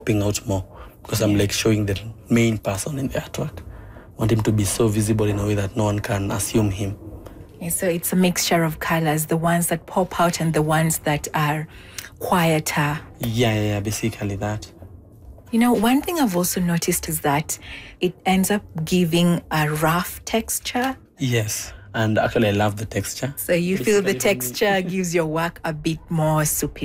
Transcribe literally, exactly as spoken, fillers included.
popping out more because I'm like showing the main person in the artwork. Want him to be so visible in a way that no one can assume him. Okay, so it's a mixture of colors, the ones that pop out and the ones that are quieter. Yeah, yeah, yeah, basically that. You know, one thing I've also noticed is that it ends up giving a rough texture. Yes, and actually I love the texture. So you feel the texture gives your work a bit more superior.